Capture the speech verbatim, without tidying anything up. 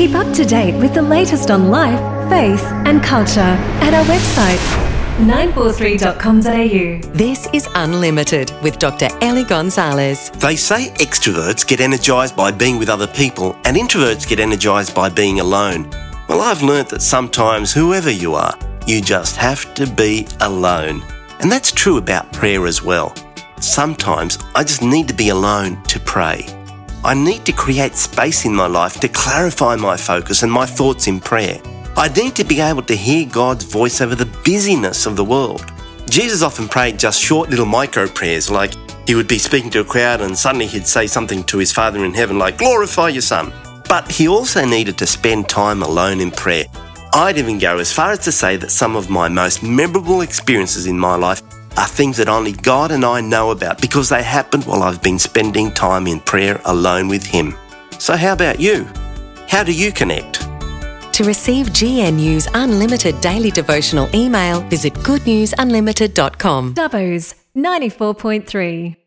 Keep up to date with the latest on life, faith and culture at our website, nine four three dot com dot a u. This is Unlimited with Doctor Ellie Gonzalez. They say extroverts get energised by being with other people and introverts get energised by being alone. Well, I've learnt that sometimes, whoever you are, you just have to be alone. And that's true about prayer as well. Sometimes I just need to be alone to pray. I need to create space in my life to clarify my focus and my thoughts in prayer. I need to be able to hear God's voice over the busyness of the world. Jesus often prayed just short little micro prayers, like he would be speaking to a crowd and suddenly he'd say something to his Father in heaven like, "Glorify your Son." But he also needed to spend time alone in prayer. I'd even go as far as to say that some of my most memorable experiences in my life are things that only God and I know about because they happened while I've been spending time in prayer alone with Him. So how about you? How do you connect? To receive G N U's unlimited daily devotional email, visit good news unlimited dot com. Dubbo's ninety-four point three.